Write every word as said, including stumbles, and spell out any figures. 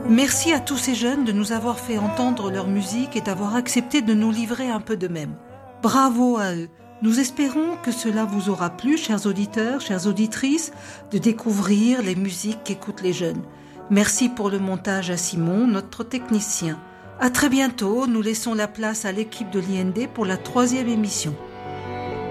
Merci à tous ces jeunes de nous avoir fait entendre leur musique et d'avoir accepté de nous livrer un peu d'eux-mêmes. Bravo à eux. Nous espérons que cela vous aura plu, chers auditeurs, chères auditrices, de découvrir les musiques qu'écoutent les jeunes. Merci pour le montage à Simon, notre technicien. À très bientôt, nous laissons la place à l'équipe de l'I N D pour la troisième émission.